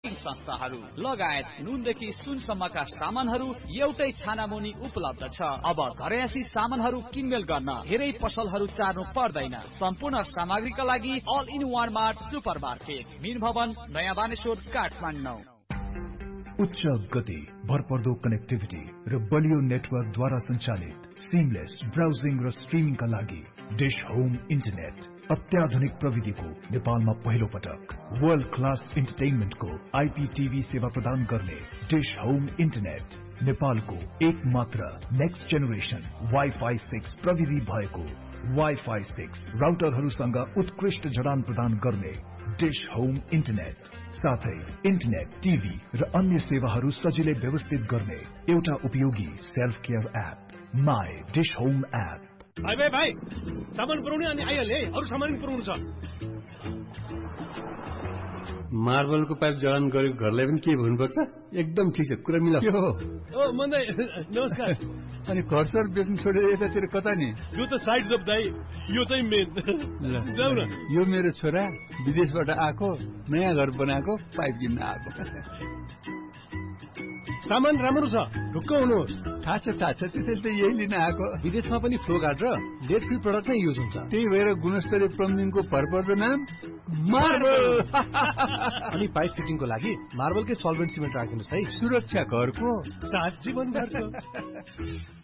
संस्थाहरू लगायत नुनदेखि सुनसम्मका सामानहरू एउटै छानामुनि उपलब्ध छ। अब घरयासी सामानहरू किनमेल गर्न धेरै पसलहरू चार्नु पर्दैन। सम्पूर्ण सामग्रीका लागि all in one mart super market, मीन भवन, नयाँ बानेश्वर, काठमाडौँ। उच्च गति, भरपर्दो कनेक्टिभिटी र बलियो नेटवर्कद्वारा सञ्चालित सिमलेस ब्राउजिङ र स्ट्रिमिङका लागि डिश होम इन्टरनेट। अत्याधुनिक प्रविधिको नेपालमा पहिलो पटक वर्ल्ड क्लास इन्टरटेनमेन्टको आइपीटीभी सेवा प्रदान गर्ने डिश होम इन्टरनेट नेपालको एक मात्र नेक्स्ट जेनेरेसन वाइफाई 6 प्रविधि भएको वाइफाई 6 राउटरहरूसँग उत्कृष्ट जडान प्रदान गर्ने डिश होम इन्टरनेट, साथै इन्टरनेट, टिभी र अन्य सेवाहरू सजिलै व्यवस्थित गर्ने एउटा उपयोगी self care app my dish home app. भाइ सामान पुर्याउने अनि आइहाले, अरू सामान पुर्याउनु छ। मार्बलको पाइप जडान गरेको घरलाई पनि के भन्नुपर्छ? एकदम ठिक छ, कुरा मिलाऊ। ओ मन्दै नमस्कार। अनि घर सर बेच्नु छोडेर यतातिर कता नि? यो त साइड जब दाइ, यो चाहिँ मेन। जाऊ न। यो मेरो छोरा विदेशबाट आएको, नयाँ घर बनाएको, पाइप किन्न आएको। सामान राम्रो छ, ढुक्क हुनुहोस्। थाहा छ त्यसैले त यही लिन आएको। विदेशमा पनि फ्लो गार्ड र लेड फ्री प्रडक्ट नै युज हुन्छ। त्यही भएर गुणस्तरीय प्लम्बिङको भरपर्दो नाम मार्बल। अनि पाइप फिटिङको लागि मार्बलकै सल्भेन्ट सिमेन्ट राखिदिनुहोस् है। सुरक्षा घरको साथ जीवनभरको।